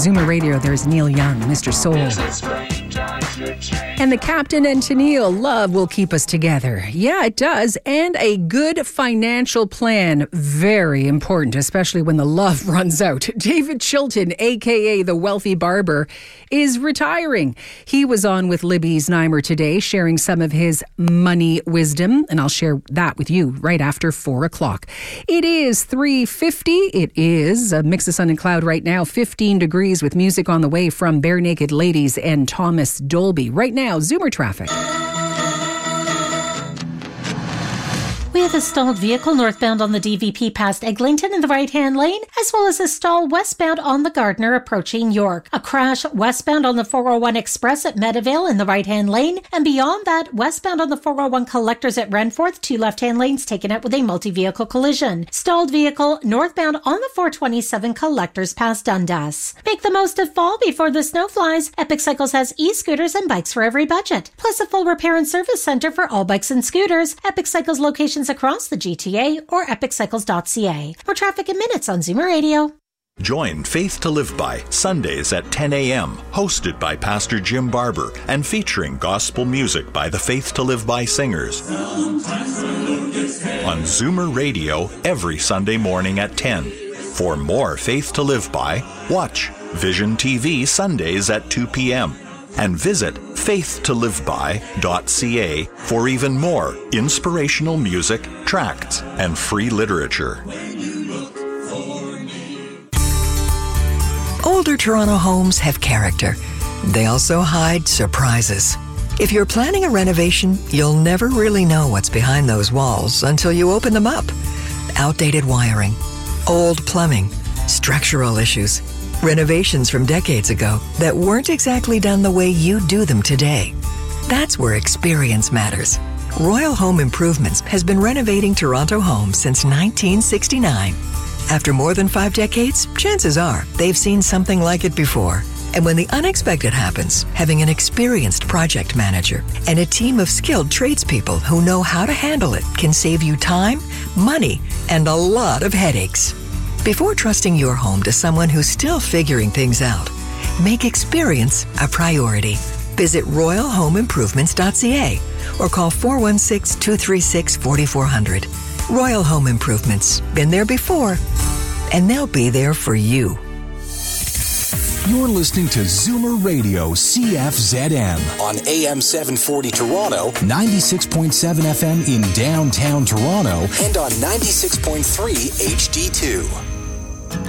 Zoomer Radio, there's Neil Young, Mr. Soul. And the Captain and Tennille, love will keep us together. Yeah, it does. And a good financial plan. Very important, especially when the love runs out. David Chilton, a.k.a. the Wealthy Barber, is retiring. He was on with Libby Znaimer today, sharing some of his money wisdom. And I'll share that with you right after 4 o'clock. It is 3:50. It is a mix of sun and cloud right now. 15 degrees with music on the way from Bare Naked Ladies and Thomas Dolby. Right now, Zoomer traffic. We have a stalled vehicle northbound on the DVP past Eglinton in the right-hand lane, as well as a stall westbound on the Gardner approaching York. A crash westbound on the 401 Express at Meadowvale in the right-hand lane, and beyond that, westbound on the 401 Collectors at Renforth, 2 left-hand lanes taken out with a multi-vehicle collision. Stalled vehicle northbound on the 427 Collectors past Dundas. Make the most of fall before the snow flies. Epic Cycles has e-scooters and bikes for every budget, plus a full repair and service center for all bikes and scooters. Epic Cycles locations across the GTA or epiccycles.ca. More traffic in minutes on Zoomer Radio. Join Faith to Live By Sundays at 10 a.m., hosted by Pastor Jim Barber and featuring gospel music by the Faith to Live By singers. On Zoomer Radio every Sunday morning at 10. For more Faith to Live By, watch Vision TV Sundays at 2 p.m. and visit faithtoliveby.ca for even more inspirational music, tracts, and free literature. Older Toronto homes have character. They also hide surprises. If you're planning a renovation, you'll never really know what's behind those walls until you open them up. Outdated wiring, old plumbing, structural issues, renovations from decades ago that weren't exactly done the way you do them today. That's where experience matters. Royal Home Improvements has been renovating Toronto homes since 1969. After more than 5 decades, chances are they've seen something like it before. And when the unexpected happens, having an experienced project manager and a team of skilled tradespeople who know how to handle it can save you time, money, and a lot of headaches. Before trusting your home to someone who's still figuring things out, make experience a priority. Visit royalhomeimprovements.ca or call 416-236-4400. Royal Home Improvements. Been there before, and they'll be there for you. You're listening to Zoomer Radio CFZM on AM 740 Toronto, 96.7 FM in downtown Toronto, and on 96.3 HD2.